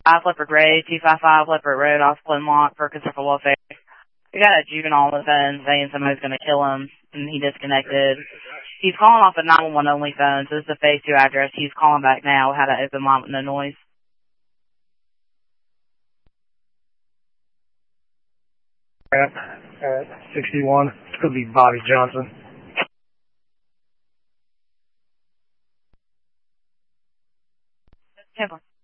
Leopard Ray, 255 Leopard Road off Glenlock for concern for welfare. We got a juvenile on the phone saying somebody's going to kill him, and he disconnected. He's calling off a 911 only phone, so this is a phase 2 address. He's calling back now. Had an open line with no noise. At 61, it's going to be Bobby Johnson. Temple.